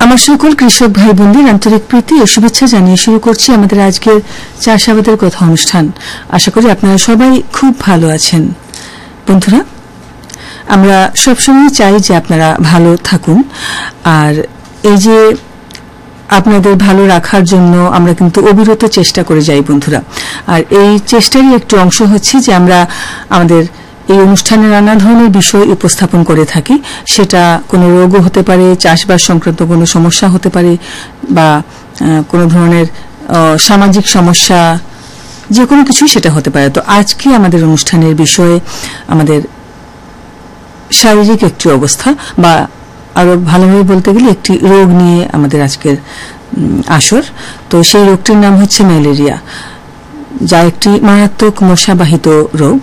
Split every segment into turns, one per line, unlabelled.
আমার সকল কৃষক ভাই বোনদের আন্তরিক প্রীতি ও শুভেচ্ছা জানিয়ে শুরু করছি আমাদের আজকের চাষাবাদের কথা অনুষ্ঠান। আশা করি আপনারা সবাই খুব ভালো আছেন। বন্ধুরা, আমরা সবসময় চাই যে আপনারা ভালো থাকুন, আর এই যে আপনাদের ভালো রাখার জন্য আমরা কিন্তু অবিরত চেষ্টা করে যাই বন্ধুরা। আর এই চেষ্টারই একটি অংশ হচ্ছে যে আমরা আমাদের এই অনুষ্ঠানে নানা ধরনের বিষয় উপস্থাপন করে থাকি। সেটা কোনো রোগও হতে পারে, চাষবাস সংক্রান্ত কোনো সমস্যা হতে পারে, বা কোনো ধরনের সামাজিক সমস্যা, যে কোনো কিছুই সেটা হতে পারে। তো আজকে আমাদের অনুষ্ঠানের বিষয়ে আমাদের শারীরিক একটি অবস্থা, বা আরো ভালোভাবে বলতে গেলে একটি রোগ নিয়ে আমাদের আজকের আসর। তো সেই রোগটির নাম হচ্ছে ম্যালেরিয়া, যা একটি মারাত্মক মশাবাহিত রোগ।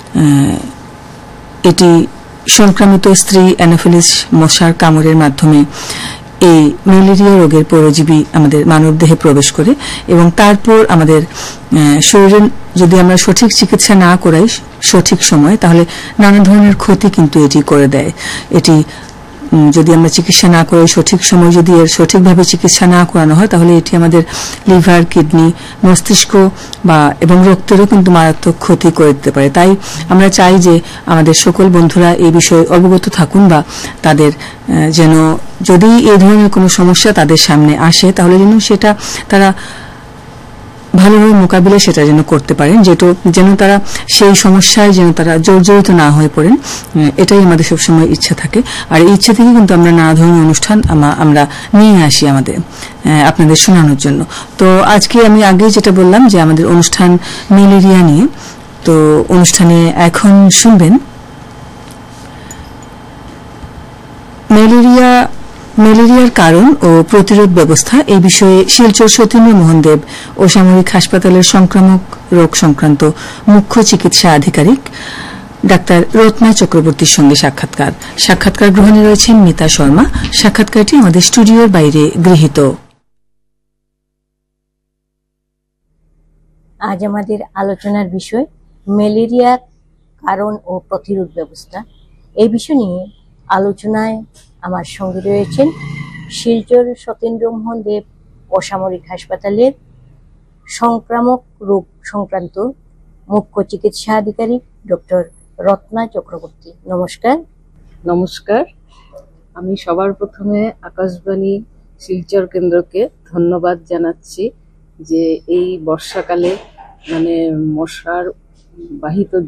এটি সংক্রামিত স্ত্রী অ্যানোফিলিস মশার কামড়ের মাধ্যমে এই ম্যালেরিয়া রোগের পরজীবী আমাদের মানবদেহে প্রবেশ করে, এবং তারপর আমাদের শরীরে যদি আমরা সঠিক চিকিৎসা না করাই সঠিক সময়, তাহলে নানা ধরনের ক্ষতি কিন্তু এটি করে দেয়। এটি যদি আমরা চিকিৎসা না করি সঠিক সময়, যদি এর সঠিকভাবে চিকিৎসা না করানো হয়, তাহলে এটি আমাদের লিভার, কিডনি, মস্তিষ্ক এবং রক্তেরও কিন্তু মারাত্মক ক্ষতি করে দিতে পারে। তাই আমরা চাই যে আমাদের সকল বন্ধুরা এই বিষয়ে অবগত থাকুন, বা তাদের যেন যদি এই ধরনের কোনো সমস্যা তাদের সামনে আসে, তাহলে সেটা তারা ভালোভাবে মোকাবিলা সেটা যেন করতে পারেন, যেন তারা সেই সমস্যায় যেন তারা জর্জরিত না হয়ে পড়েন। এটাই আমাদের সবসময় ইচ্ছা থাকে। আর এই ইচ্ছা থেকে কিন্তু আমরা নানা ধরনের অনুষ্ঠান আমরা নিয়ে আসি আপনাদের শোনানোর জন্য। তো আজকে আমি আগেই যেটা বললাম যে আমাদের অনুষ্ঠান ম্যালেরিয়া নিয়ে। তো অনুষ্ঠানে এখন শুনবেন ম্যালেরিয়ার কারণ ও প্রতিরোধ ব্যবস্থা, এই বিষয়ে শিলচর সতীন্দ্র মোহন দেব অসামরিক হাসপাতালের সংক্রামক রোগ সংক্রান্ত মুখ্য চিকিৎসা আধিকারিক ডাক্তার রত্না চক্রবর্তীর সঙ্গে সাক্ষাৎকার গ্রহণে রয়েছেন মিতা শর্মা। সাক্ষাৎকারটি আমাদের স্টুডিওর বাইরে গৃহীত।
আজ আমাদের আলোচনার বিষয় ম্যালেরিয়ার কারণ ও প্রতিরোধ ব্যবস্থা। এই বিষয় নিয়ে আলোচনায় আমার সঙ্গে রয়েছেন শিলচর সতীন্দ্রমোহন দেব অসামরিক হাসপাতালের সংক্রামক রোগ সংক্রান্ত মুখ্য চিকিৎসা আধিকারিক ডক্টর রত্না চক্রবর্তী। নমস্কার।
নমস্কার। আমি সবার প্রথমে আকাশবাণী শিলচর কেন্দ্রকে ধন্যবাদ জানাচ্ছি যে এই বর্ষাকালে মশার বাহিত